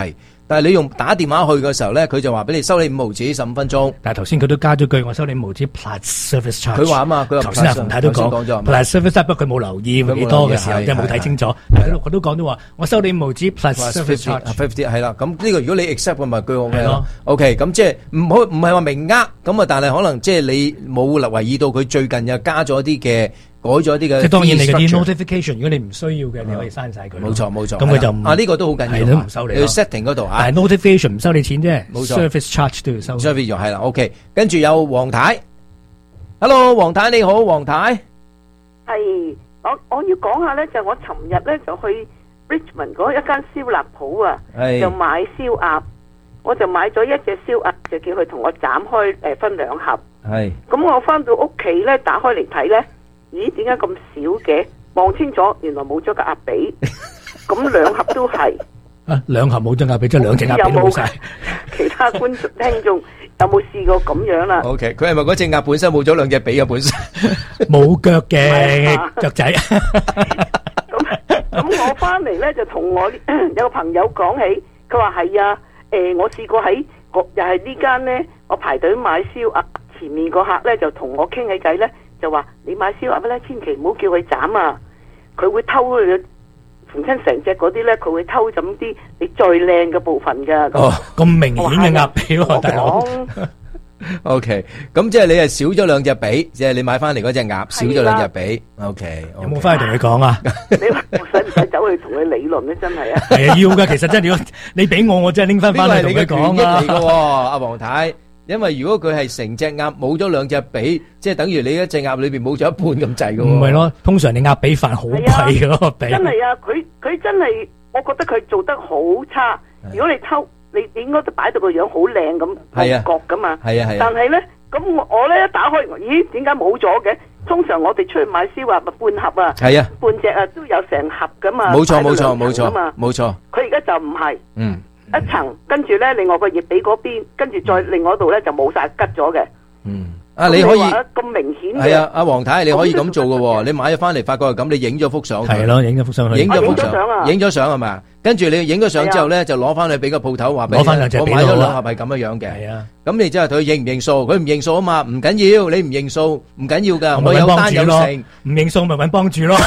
但係你用打電話去嘅時候咧，佢就話俾你收你5毫紙15分鐘。 但係頭先佢都加咗句，我收你5毫紙 plus service charge。 佢話啊嘛，佢話頭先阿馮太都講 plus service charge，不過佢冇留意幾多嘅時候，即係冇睇清楚。佢都講咗話，我收你5毫紙 plus service charge。 係啦，咁呢個如果你 accept 嘅咪句好嘅咯。OK， 咁即係唔係話明呃咁啊，但係可能即係你冇留意到佢最近又加咗啲嘅。改咗啲嘅， 即係當然你嗰啲 notification，如果你唔需要嘅，你可以刪晒佢。 冇錯， 咁佢就呢個都好緊要， 都唔收你。 你 setting 嗰度啊， 但係 notification 唔收你錢啫， 冇錯 service charge 都要收。 service 係啦 ，OK。跟住有黃太 ，Hello， 黃太你好，黃太。 係，我要講下咧，就我尋日咧就去 Richmond 嗰一間燒臘鋪啊，就買燒鴨，我就買咗一隻燒鴨，就叫佢同我斬開分2盒。係。咁我翻到屋企咧，打開嚟睇咧。咦？點解咁少嘅？望清楚，原來冇咗個鴨髀，咁2盒都係。 啊，2盒冇咗鴨髀，即係2隻鴨髀都冇晒。 其他觀眾聽眾有冇試過咁樣啦 ？OK， 佢係咪嗰隻鴨本身冇咗2隻髀啊？本身冇腳嘅雀仔。 咁我翻嚟咧就同我有個朋友講起，佢話係啊，我試過喺又係呢間咧，我排隊買燒鴨，前面個客咧就同我傾起偈咧。就話你買燒鴨咧，千祈唔好叫佢斬啊！佢會偷佢逢親成隻嗰啲咧，佢會偷咁啲你最靚嘅部分噶。 哦，咁明顯嘅鴨髀喎，大佬。 OK， 咁即係你係少咗2隻髀，即係你買翻嚟嗰隻鴨少咗2隻髀。OK， 有冇翻去同佢講啊？ 你話我使唔使走去同佢理論咧？真係啊！ 係啊，要噶，其實真係如果你俾我真係拎翻去同佢講啊。 呢個係你嘅權益嚟噶，阿黃太。因為如果佢係成隻鴨冇咗2隻髀，即係等於你一隻鴨裏邊冇咗一半咁滯噶。 唔係咯，通常你鴨髀飯好貴噶咯，髀。 真係啊，佢真係，我覺得佢做得好差。如果你偷，你應該都擺到個樣好靚咁角噶嘛。係啊係啊。但係咧，咁我咧一打開，咦？點解冇咗嘅？通常我哋出去買燒鴨半盒啊，係啊，半隻啊都有成盒噶嘛。冇錯冇錯冇錯冇錯。佢而家就唔係。嗯。一層，跟住咧，另外個葉髀嗰邊，跟住再另外度咧就冇晒吉咗嘅。嗯，啊你可以咁明顯嘅。係啊，阿黃太，你可以咁做嘅。你買咗翻嚟，發覺係咁，你影咗幅相。係咯，影咗幅相去。影咗幅相，影咗相係咪？跟住你影咗相之後咧，就攞翻去俾個鋪頭話俾你。攞翻2隻髀我買咗2盒係咁樣樣嘅。係啊。咁你之後佢認唔認數？佢唔認數啊嘛，唔緊要，你唔認數唔緊要噶。我有單有成， 唔認數咪搵幫主咯。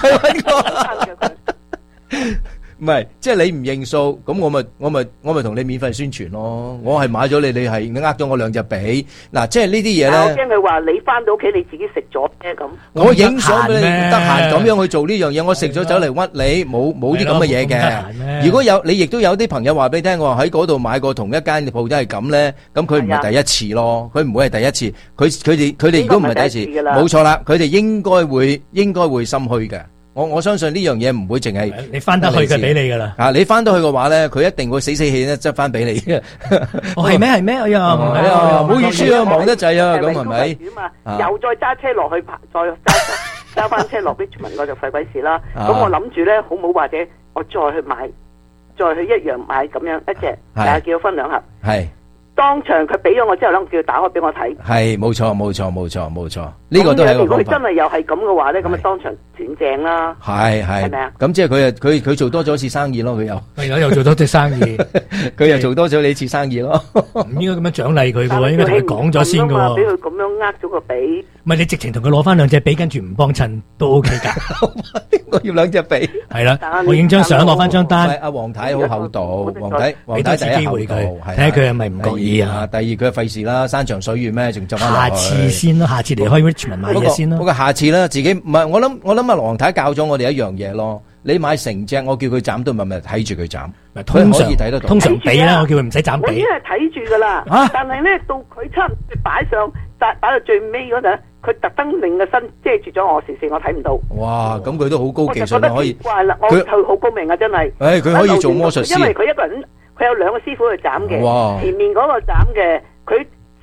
唔係，即係你唔認數，咁我咪同你免費宣傳咯。我係買咗你，你係呃咗我2隻髀。嗱，即係呢啲嘢咧。我驚佢話你翻到屋企你自己食咗啫咁。 我影相俾你，得閒咁樣去做呢樣嘢，我食咗走嚟屈你，冇啲咁嘅嘢嘅。如果有你亦都有啲朋友話俾你聽，我喺嗰度買過同一間嘅鋪都係咁咧，咁佢唔係第一次咯，佢唔會係第一次。佢哋如果唔係第一次，冇錯啦，佢哋應該會心虛嘅。我相信呢樣嘢唔會淨係你翻得去嘅俾你噶啦。 啊，你翻得去嘅話咧，佢一定會死氣咧執翻俾你嘅。 哦，係咩？係咩？哎呀， 係啊，唔好意思啊，忙得滯啊，咁係咪？ 又再揸車落去，再揸翻車落 Richmond， 我就費鬼事啦。咁我諗住咧，好唔好或者我再去買，再去一樣買咁樣一隻，但係叫分2盒。係。當場佢俾咗我之後咧，我叫佢打開俾我睇。係，冇錯冇錯冇錯冇錯，呢個都係一個方法。如果佢真係又係咁嘅話咧，咁咪當場轉正啦。係咪啊？咁即係佢做多咗一次生意咯，佢又做多隻生意， 佢又做多咗你一次生意咯。 唔應該咁樣獎勵佢嘅喎，應該同佢講咗先嘅喎。 俾佢咁樣呃咗個髀。 唔係你直情同佢攞翻2隻髀，跟住唔幫襯都 OK 㗎。 我要2隻髀。係啦，我影張相攞翻張單。 阿黃太好厚道，黃太俾多次機會佢，睇下佢係咪唔覺意啊？ 第二佢費事啦，山長水遠咩，仲執翻落去。 下次先咯，下次離開 Richmond 買嘢先咯。 不過下次啦，自己唔係我諗阿黃太教咗我哋一樣嘢咯。你買成隻，我叫佢斬都咪睇住佢斬。 通常睇得到。通常俾啦，我叫佢唔使斬髀。 我已經係睇住噶啦，但係咧到佢差唔多擺到最尾嗰陣，佢特登令個身遮住咗我視線，我睇唔到。 哇！咁佢都好高技術啦，可以。怪啦，佢好高明啊，真係。 佢可以做魔術師。 因為佢一個人，佢有2個師傅去斬嘅。哇！前面嗰個斬嘅，佢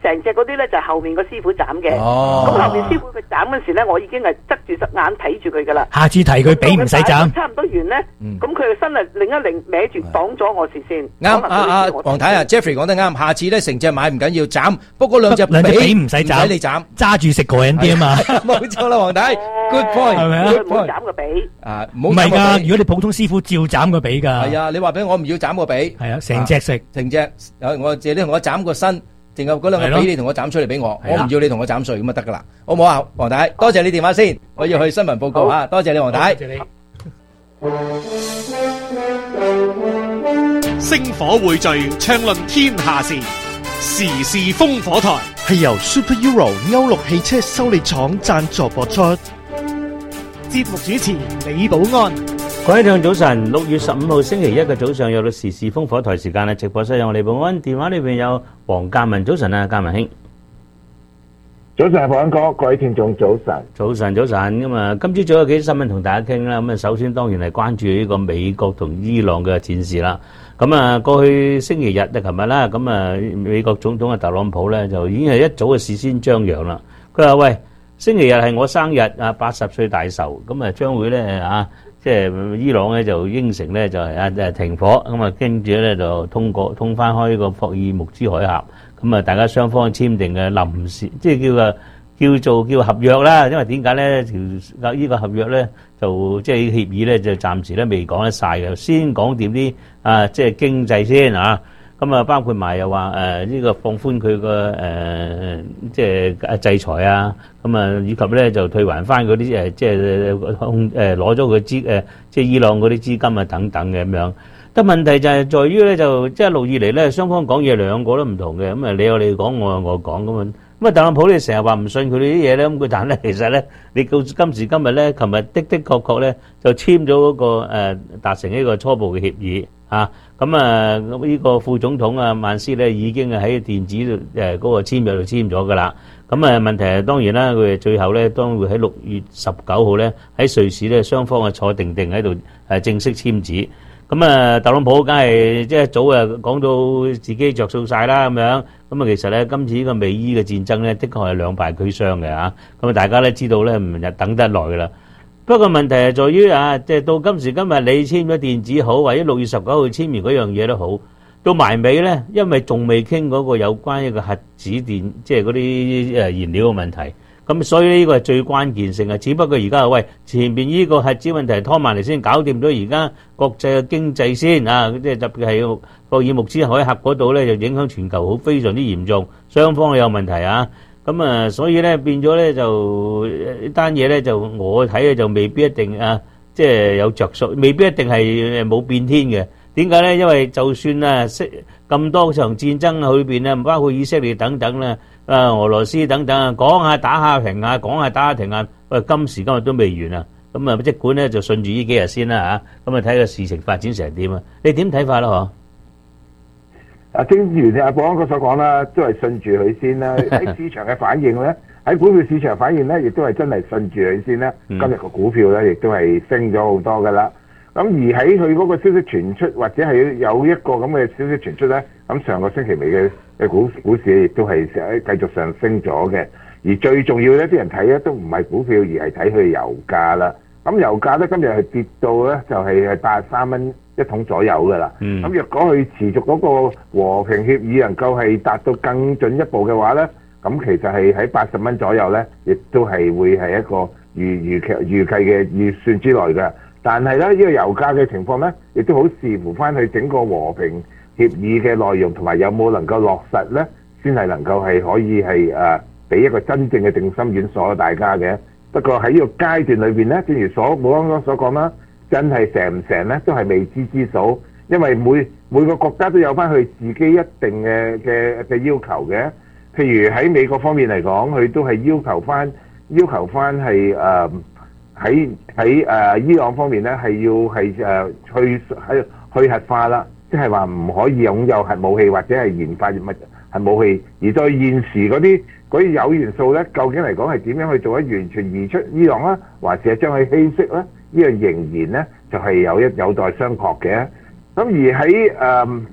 成隻嗰啲咧就係後面個師傅斬嘅。咁後面師傅佢斬嗰時咧，我已經係側住隻眼睇住佢噶啦。 下次提佢俾唔使斬。 差唔多完咧，咁佢個身啊擰一擰歪住擋咗我視線。 啱，黃太啊 ，Jeffrey 講得啱。下次咧成隻買唔緊要斬，不過兩隻髀唔使斬， 你斬， 揸住食過癮啲啊嘛。 冇錯啦，黃太 ，good point， 係咪啊？ 唔好斬個髀。 唔係噶，如果你普通師傅照斬個髀噶。 係啊，你話俾我唔要斬個髀。 係啊，成隻食， 成隻。我借你同我斬個身，淨係嗰兩個髀你同我斬出嚟俾我，我唔要你同我斬碎咁就得噶啦，好唔好啊？黃太，多謝你電話先，我要去新聞報告啊，多謝你黃太。 星火匯聚，暢論天下事，時事烽火台係由 Super Euro 歐陸汽車修理廠贊助播出。節目主持李寶安。 各位聽眾早晨，6月15號星期一嘅早上有到時事烽火台時間啦，直播室有我李寶安，電話裏邊有黃嘉文，早晨啊，嘉文兄。 早晨，寶安哥，各位聽眾早晨。 早晨，咁啊，今朝早有幾啲新聞同大家傾啦。咁啊，首先當然係關注呢個美國同伊朗嘅戰事啦。咁啊，過去星期日啊，琴日啦，咁啊，美國總統嘅特朗普咧就已經係一早嘅事先張揚啦。佢話：喂，星期日係我生日啊，80歲大壽，咁啊將會咧啊，即係伊朗咧就應承咧就係停火，咁啊跟住咧就通翻開個霍爾木茲海峽，咁啊大家雙方簽訂嘅臨時，即係叫合約啦。因為點解咧？呢個合約咧就即係協議咧就暫時咧未講得晒嘅，先講掂啲即係經濟先啊。咁啊，包括埋又話呢個放寬佢個即係制裁啊，咁啊以及咧就退還翻嗰啲即係攞咗佢即係伊朗嗰啲資金啊等等嘅咁樣。但問題就係在於咧，就即係一路以嚟咧，雙方講嘢兩個都唔同嘅，咁啊你有你講，我有我講咁啊。咁啊特朗普咧成日話唔信佢哋啲嘢咧，咁佢但係咧其實咧，你到今時今日咧，琴日的確咧就簽咗嗰個達成呢個初步嘅協議啊。咁啊呢個副總統啊曼斯咧已經喺電子嗰個簽約度簽咗噶啦。咁啊問題係當然啦，佢最後咧當會喺6月19號咧喺瑞士咧雙方啊坐定喺度正式簽字。咁啊，特朗普梗係即係早啊講到自己着數晒啦咁樣。咁啊，其實咧今次呢個美伊嘅戰爭咧，的確係兩敗俱傷嘅嚇。咁啊，大家咧知道咧唔日等得耐噶啦。不過問題係在於即係到今時今日你簽咗電子好，或者6月19號簽完嗰樣嘢都好，到埋尾咧，因為仲未傾嗰個有關一個核子電，即係嗰啲燃料嘅問題。咁所以呢個係最關鍵性嘅，只不過而家喂前邊呢個核子問題拖埋嚟先，搞掂咗而家國際嘅經濟先啊！即係特別係霍爾木茲海峽嗰度咧，就影響全球好非常之嚴重，雙方有問題啊！咁啊，所以咧變咗咧就呢單嘢咧就我睇咧就未必一定即係有着數，未必一定係冇變天嘅。點解咧？因為就算咁多場戰爭裏邊咧，唔包括以色列等等咧。俄羅斯等等講下打下停下，講下打下停下，喂，今時今日都未完啊！咁啊，即管咧就順住呢幾日先啦嚇，咁啊睇個事情發展成點啊？你點睇法啦？嗬？ 正如阿保安哥所講啦，都係順住佢先啦。喺市場嘅反應咧，喺股票市場反應咧，亦都係真係順住佢先啦。今日個股票咧，亦都係升咗好多噶啦。咁而喺佢嗰個消息傳出，或者係有一個咁嘅消息傳出咧，咁上個星期尾嘅股市亦都係繼續上升咗嘅。而最重要咧，啲人睇咧都唔係股票，而係睇佢油價啦。咁油價咧今日係跌到咧就係83蚊一桶左右噶啦。咁若果佢持續嗰個和平協議能夠係達到更進一步嘅話咧，咁其實係喺80蚊左右咧，亦都係會係一個預計嘅預算之內嘅。但係咧，呢個油價嘅情況咧，亦都好視乎翻佢整個和平協議嘅內容同埋有冇能夠落實咧，先係能夠係可以係俾一個真正嘅定心丸鎖大家嘅。不過喺呢個階段裏邊咧，正如保安哥所講啦，真係成唔成咧都係未知之數，因為每個國家都有翻佢自己一定嘅要求嘅。譬如喺美國方面嚟講，佢都係要求翻係喺伊朗方面咧，係要係去核化啦，即係話唔可以擁有核武器或者係研發核武器。而對現時嗰啲鈾元素咧，究竟嚟講係點樣去做咧？完全移出伊朗啦，還是係將佢稀釋咧？呢樣仍然咧就係有待商榷嘅。咁而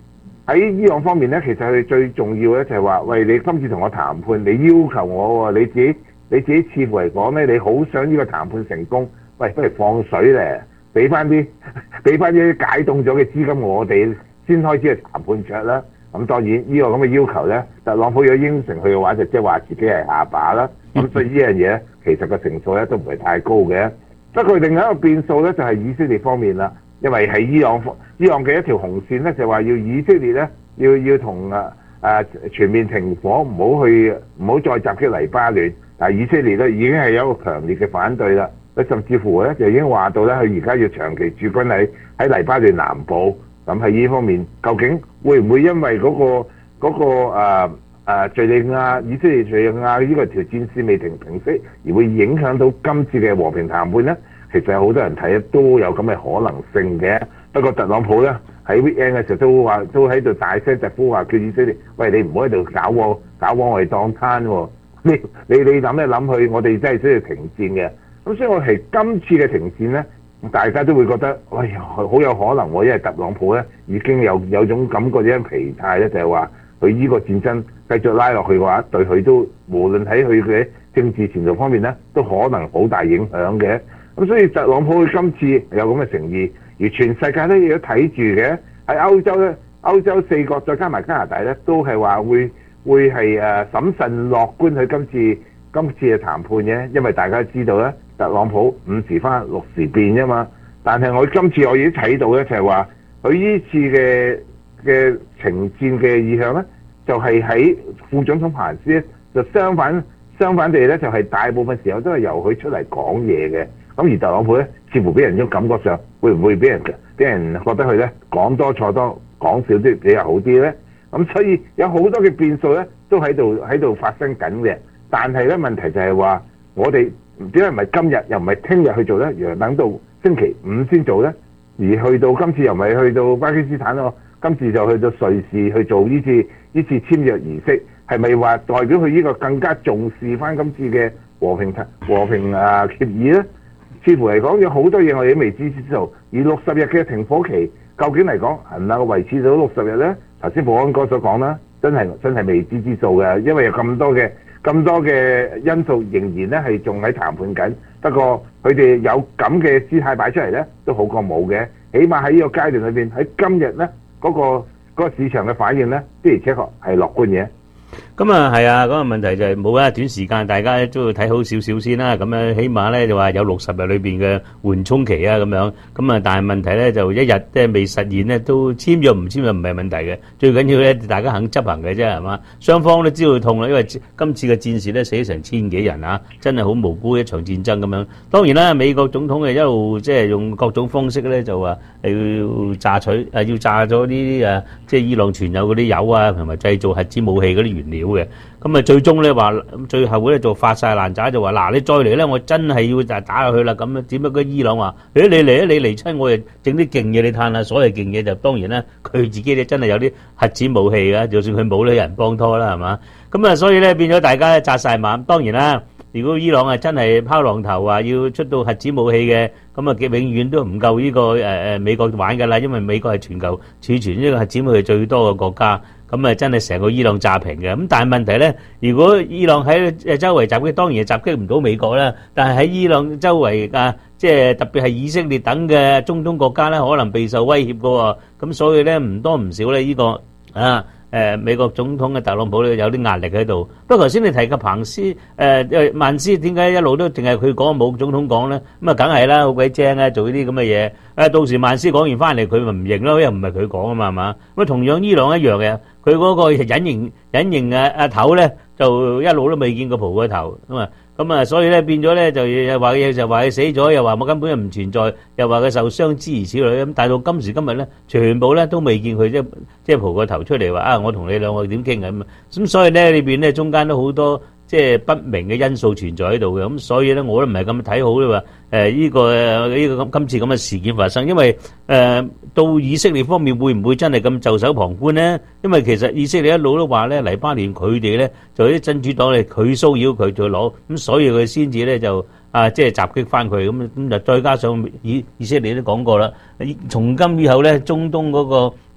喺伊朗方面咧，其實佢最重要咧就係話，喂，你今次同我談判，你要求我喎，你自己似乎嚟講咧，你好想呢個談判成功，喂，不如放水咧，俾翻啲解凍咗嘅資金我哋先開始去談判桌啦。咁當然呢個咁嘅要求咧，特朗普如果應承佢嘅話，就即係話自己係下把啦。咁所以呢樣嘢咧，其實個成數咧都唔係太高嘅。不過另外一個變數咧就係以色列方面啦，因為喺伊朗嘅一條紅線咧，就話要以色列咧要同全面停火，唔好再襲擊黎巴嫩。但係以色列咧已經係有一個強烈嘅反對啦。佢甚至乎咧就已經話到咧，佢而家要長期駐軍喺黎巴嫩南部。咁喺呢方面，究竟會唔會因為嗰個敍利亞以色列敍利亞呢個條戰線未平息，而會影響到今次嘅和平談判呢？其實有好多人睇都有咁嘅可能性嘅。不過特朗普咧喺 weekend 嘅時候都喺度大聲疾呼話叫以色列，喂，你唔好喺度搞我哋當攤喎！你諗一諗去，我哋真係需要停戰嘅。咁所以我係今次嘅停戰咧，大家都會覺得，哎呀，好有可能喎，因為特朗普咧已經有種感覺，一種疲態咧，就係話佢呢個戰爭繼續拉落去嘅話，對佢都無論喺佢嘅政治前途方面咧，都可能好大影響嘅。咁所以特朗普佢今次有咁嘅誠意，而全世界咧亦都睇住嘅。喺歐洲咧，歐洲4國再加埋加拿大咧，都係話會係審慎樂觀佢今次嘅談判嘅，因為大家知道咧，特朗普5時翻6時變啫嘛。但係今次我已經睇到咧，就係話佢呢次嘅停戰嘅意向咧，就係喺副總統彭斯咧，就相反地咧，就係大部分時候都係由佢出嚟講嘢嘅。咁而特朗普咧，似乎俾人種感覺上，會唔會俾人覺得佢咧講多錯多，講少啲比較好啲咧？咁所以有好多嘅變數咧，都喺度發生緊嘅。但係咧問題就係話，我哋點解唔係今日又唔係聽日去做咧？而等到星期5先做咧？而去到今次又唔係去到巴基斯坦咯，今次就去到瑞士去做呢次簽約儀式，係咪話代表佢呢個更加重視翻今次嘅和平協議咧？似乎嚟講有好多嘢我哋都未知之數，而60日嘅停火期究竟嚟講能夠維持到60日咧？頭先保安哥所講啦，真係未知之數嘅，因為有咁多嘅因素仍然咧係仲喺談判緊。不過佢哋有咁嘅姿態擺出嚟咧，都好過冇嘅。起碼喺呢個階段裏邊，喺今日咧嗰個市場嘅反應咧，的而且確係樂觀嘅。 咁啊，係啊，嗰個問題就係冇啦，短時間大家都要睇好少少先啦。咁樣起碼咧就話有60日裏邊嘅緩衝期啊，咁樣。咁啊，但係問題咧就一日即係未實現咧，都簽咗唔簽就唔係問題嘅。最緊要咧大家肯執行嘅啫，係嘛？雙方都知道痛啦，因為今次嘅戰事咧死咗成1000幾人啊，真係好無辜一場戰爭咁樣。當然啦，美國總統一路即係用各種方式咧就話要榨咗呢啲即係伊朗存有嗰啲鈾啊，同埋製造核子武器嗰啲原料嘅。咁啊最終咧話最後咧就發晒爛渣，就話嗱，你再嚟咧，我真係要打落去啦。咁樣點解個伊朗話你嚟啊，你嚟親我就整啲勁嘢你嘆下，所謂勁嘢就當然啦，佢自己咧真係有啲核子武器嘅，就算佢冇咧，有人幫拖啦，係嘛？咁啊所以咧變咗大家紮晒馬。當然啦，如果伊朗係真係拋浪頭話要出到核子武器嘅，咁啊永遠都唔夠呢個美國玩㗎啦，因為美國係全球儲存呢個核子武器最多嘅國家。咁啊，真係成個伊朗炸平嘅。咁但係問題咧，如果伊朗喺周圍襲擊，當然係襲擊唔到美國啦。但係喺伊朗周圍即係特別係以色列等嘅中東國家咧，可能備受威脅嘅喎。咁所以咧，唔多唔少咧，呢個美國總統嘅特朗普咧有啲壓力喺度。不過頭先你提及曼斯點解一路都淨係佢講冇總統講咧？咁啊，梗係啦，好鬼精啊，做呢啲咁嘅嘢。到時曼斯講完翻嚟，佢咪唔認咯，又唔係佢講啊嘛，係嘛？咁同樣伊朗一樣嘅，佢嗰個隱形嘅頭咧，就一路都未見過蒲個頭咁啊，所以咧變咗咧就話嘢就話佢死咗，又話我根本就唔存在，又話佢受傷諸如此類咁。但係到今時今日咧，全部咧都未見佢即係蒲個頭出嚟話我同你兩個點傾咁。咁所以咧裏邊咧中間都好多即係不明嘅因素存在喺度嘅。咁所以咧我都唔係咁睇好咧話呢個今次咁嘅事件發生，因為到以色列方面會唔會真係咁袖手旁觀呢？因為其實以色列一路都話咧黎巴嫩佢哋咧就啲真主黨咧佢騷擾佢再攞，咁所以佢先至咧就即係襲擊翻佢咁就再加上以色列都講過啦，從今以後咧中東嗰個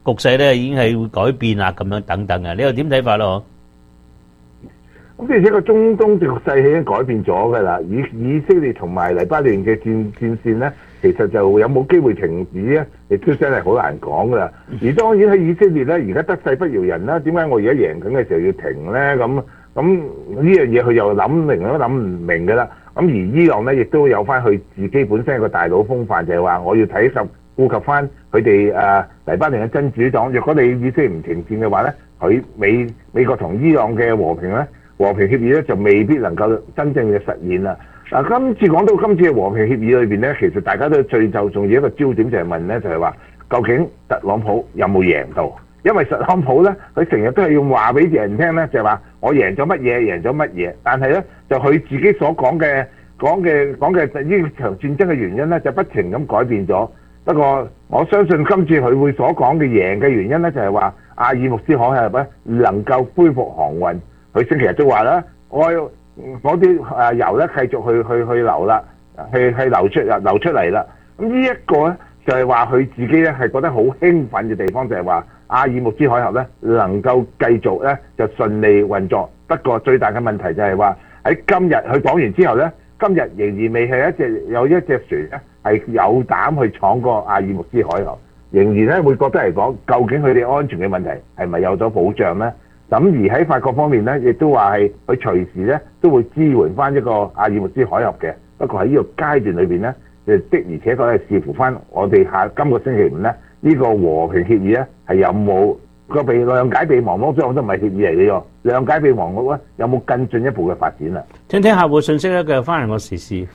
局勢咧已經係會改變啦，咁樣等等嘅，你又點睇法咯？ 咁而且個中東局勢已經改變咗㗎啦，以色列同埋黎巴嫩嘅戰線咧，其實就有冇機會停止咧，亦都真係好難講㗎啦。而當然喺以色列咧，而家得勢不饒人啦，點解我而家贏緊嘅時候要停咧？咁呢樣嘢佢又諗明都諗唔明㗎啦。咁而伊朗咧，亦都有翻佢自己本身一個大佬風範，就係話我要顧及翻佢哋黎巴嫩嘅真主黨。若果你以色列唔停戰嘅話咧，佢美國同伊朗嘅和平協議咧就未必能夠真正嘅實現啦。今次講到今次嘅和平協議裏邊咧，其實大家都最就重要一個焦點就係問咧，就係話究竟特朗普有冇贏到？因為特朗普咧，佢成日都係要話俾人聽咧，就係話我贏咗乜嘢，但係咧就佢自己所講嘅呢場戰爭嘅原因咧，就不停咁改變咗。不過我相信今次佢會所講嘅贏嘅原因咧，就係話阿爾穆斯海峽咧能夠恢復航運。佢星期日都話啦，我嗰啲油咧繼續去流啦，去流出嚟啦。咁呢一個咧就係話佢自己咧係覺得好興奮嘅地方，就係話阿爾穆斯海峽咧能夠繼續咧就順利運作。不過最大嘅問題就係話喺今日佢講完之後咧，今日仍然未係有一隻船咧係有膽去闖過阿爾穆斯海峽，仍然咧會覺得嚟講，究竟佢哋安全嘅問題係咪有咗保障咧？咁而喺法國方面咧，亦都話係佢隨時咧都會支援翻一個阿爾穆斯海峽嘅。不過喺呢個階段裏邊咧，的而且確係視乎翻我哋今個星期五咧呢個和平協議咧係有冇個諒解備忘錄，都唔係協議嚟嘅喎。諒解備忘錄咧有冇更進一步嘅發展啦？ 聽客戶信息咧，繼續翻嚟我時事